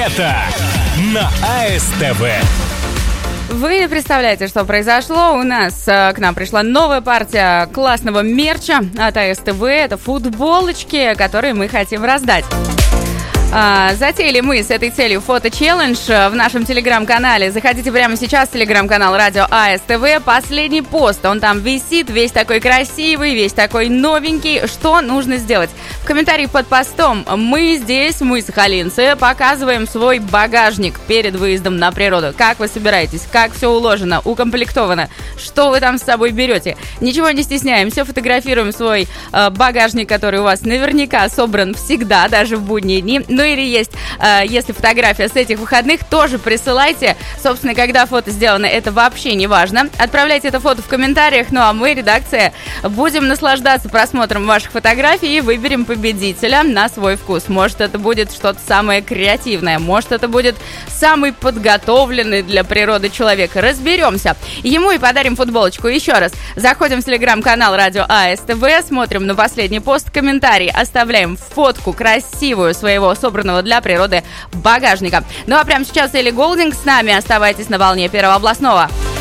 Лето на АСТВ. Вы не представляете, что произошло. У нас к нам пришла новая партия классного мерча от АСТВ. Это футболочки, которые мы хотим раздать. Затеяли мы с этой целью фото-челлендж в нашем телеграм-канале. Заходите прямо сейчас в телеграм-канал Радио АСТВ. Последний пост, он там висит, весь такой красивый, весь такой новенький. Что нужно сделать? В комментарии под постом мы здесь, мы сахалинцы, показываем свой багажник перед выездом на природу. Как вы собираетесь, как все уложено, укомплектовано, что вы там с собой берете. Ничего не стесняемся, фотографируем свой багажник, который у вас наверняка собран всегда, даже в будние дни. Ну или есть, если фотография с этих выходных, тоже присылайте. Собственно, когда фото сделано, это вообще не важно. Отправляйте это фото в комментариях, ну а мы, редакция, будем наслаждаться просмотром ваших фотографий и выберем победителя на свой вкус. Может, это будет что-то самое креативное, может, это будет самый подготовленный для природы человек. Разберемся. Ему и подарим футболочку. Еще раз, заходим в телеграм-канал Радио АСТВ, смотрим на последний пост, комментарий, оставляем фотку красивую своего собранного для природы багажника. Ну а прямо сейчас Элли Голдинг с нами. Оставайтесь на волне Первого областного.